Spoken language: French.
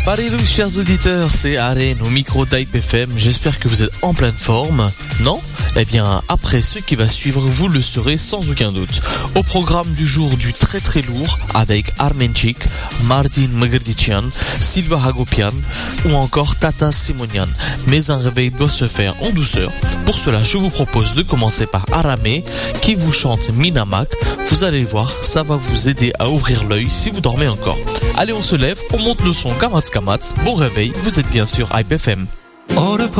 Salut chers auditeurs, c'est Aren au micro d'Hype FM. J'espère que vous êtes en pleine forme. Non ? Eh bien, après ce qui va suivre, vous le serez sans aucun doute. Au programme du jour du très très lourd avec Armenchik, Martin Mgrdician, Silva Hagopian ou encore Tata Simonian. Mais un réveil doit se faire en douceur. Pour cela, je vous propose de commencer par Aramé qui vous chante Minamak. Vous allez voir, ça va vous aider à ouvrir l'œil si vous dormez encore. Allez, on se lève, on monte le son Kamatz Kamatz. Bon réveil, vous êtes bien sûr Hype FM.